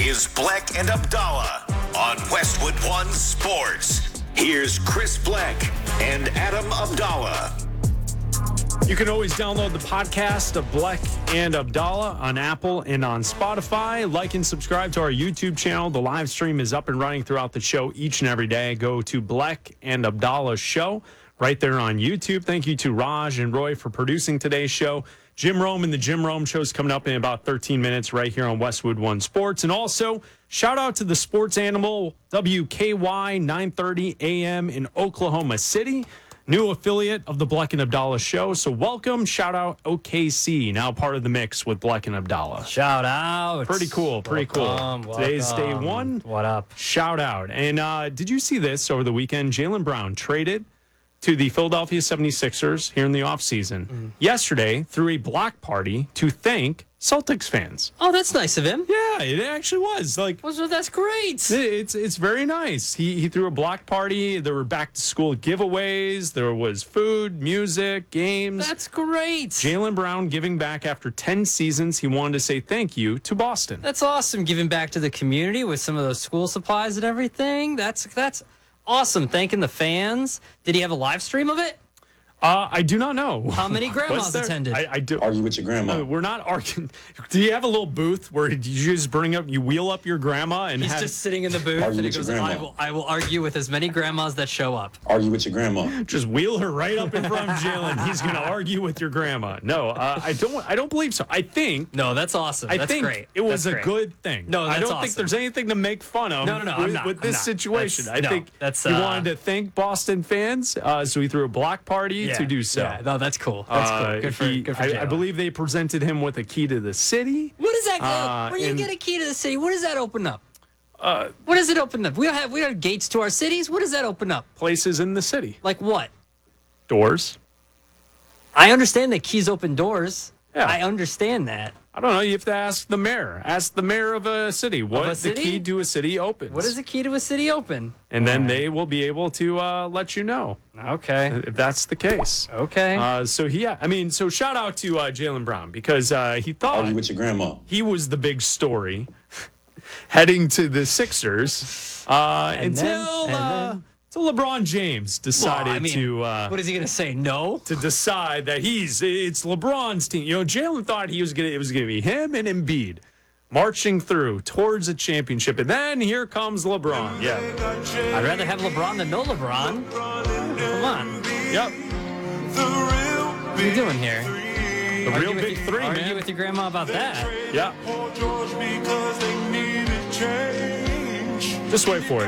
is Bleck and Abdallah on Westwood One Sports. Here's Chris Bleck and Adam Abdallah. You can always download the podcast of Bleck and Abdallah on Apple and on Spotify. Like and subscribe to our YouTube channel. The live stream is up and running throughout the show each and every day. Go to Bleck and Abdallah Show right there on YouTube. Thank you to Raj and Roy for producing today's show. Jim Rome and the Jim Rome Show is coming up in about 13 minutes right here on Westwood One Sports. And also, shout out to the Sports Animal, WKY 930 AM in Oklahoma City. New affiliate of the Bleck and Abdallah Show. So welcome, shout out OKC, now part of the mix with Bleck and Abdallah. Shout out. Pretty cool, Welcome. Today's day one. What up? Shout out. And did you see this over the weekend? Jaylen Brown traded to the Philadelphia 76ers here in the offseason yesterday through a block party to thank Celtics fans. Oh, that's nice of him. Yeah, it actually was. That's great. It's very nice. He threw a block party. There were back to school giveaways. There was food, music, games. That's great. Jaylen Brown giving back after 10 seasons. He wanted to say thank you to Boston. That's awesome. Giving back to the community with some of those school supplies and everything. That's awesome. Thanking the fans. Did he have a live stream of it? I do not know. How many grandmas attended? I do. Argue with your grandma. We're not arguing. Do you have a little booth where you just you wheel up your grandma and He's just sitting in the booth Argue and he with your goes, grandma. I will argue with as many grandmas that show up. Argue with your grandma. just wheel her right up in front of Jaylen. He's going to argue with your grandma. No, I don't believe so. I think. No, that's awesome. I That's think great. it was That's a great. good thing. No, that's I don't awesome. think there's anything to make fun of. No, I'm not. With this I'm not. situation. That's- I no, think that's, he wanted to thank Boston fans, so he threw a block party to do so. Yeah, no, that's cool. That's cool. Good for I Jaylen. believe they presented him with a key to the city. What does that? When you and- get a key to the city, what does that open up? What does it open up? We have gates to our cities. What does that open up? Places in the city. Like what? Doors. I understand that keys open doors. Yeah. I understand that. I don't know. You have to ask the mayor. Ask the mayor of a city what the city? key to a city opens. What is the key to a city open? And then they will be able to let you know Okay. if that's the case. Okay. So shout out to Jaylen Brown because he thought Argue with your grandma. he was the big story heading to the Sixers until LeBron James decided what is he going to say? No? to decide that it's LeBron's team. You know, Jaylen thought it was gonna be him and Embiid marching through towards a championship, and then here comes LeBron. Yeah. I'd rather have LeBron than no LeBron. Come on. Yep. What are you doing here? The real big three, Argue man. with your grandma about that. Yeah. Just wait for it.